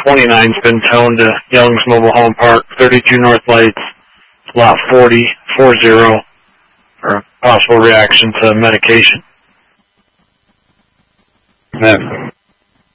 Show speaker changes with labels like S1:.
S1: 29's been towed to Young's Mobile Home Park, 32 North Lights, lot 40, for a possible reaction to medication.
S2: That